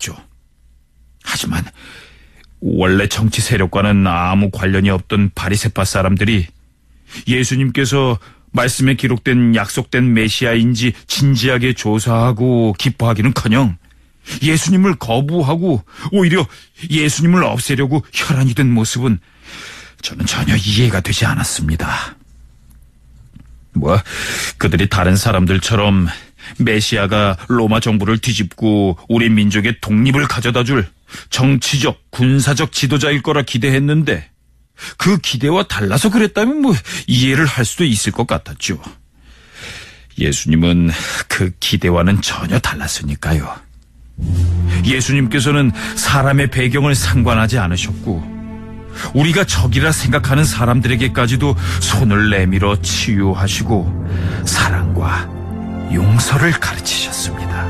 말이죠. 하지만 원래 정치 세력과는 아무 관련이 없던 바리새파 사람들이 예수님께서 말씀에 기록된 약속된 메시아인지 진지하게 조사하고 기뻐하기는커녕 예수님을 거부하고 오히려 예수님을 없애려고 혈안이 된 모습은 저는 전혀 이해가 되지 않았습니다. 그들이 다른 사람들처럼 메시아가 로마 정부를 뒤집고 우리 민족의 독립을 가져다줄 정치적, 군사적 지도자일 거라 기대했는데 그 기대와 달라서 그랬다면 이해를 할 수도 있을 것 같았죠. 예수님은 그 기대와는 전혀 달랐으니까요. 예수님께서는 사람의 배경을 상관하지 않으셨고 우리가 적이라 생각하는 사람들에게까지도 손을 내밀어 치유하시고 사랑과 용서를 가르치셨습니다.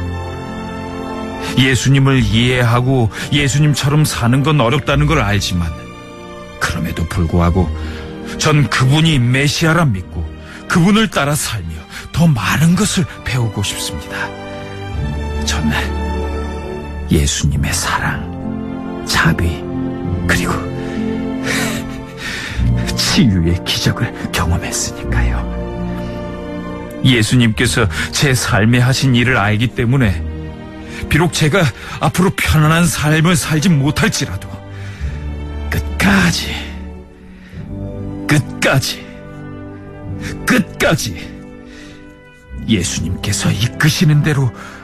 예수님을 이해하고 예수님처럼 사는 건 어렵다는 걸 알지만 그럼에도 불구하고 전 그분이 메시아라 믿고 그분을 따라 살며 더 많은 것을 배우고 싶습니다. 전 예수님의 사랑, 자비, 그리고 치유의 기적을 경험했으니까요. 예수님께서 제 삶에 하신 일을 알기 때문에 비록 제가 앞으로 편안한 삶을 살지 못할지라도 끝까지 예수님께서 이끄시는 대로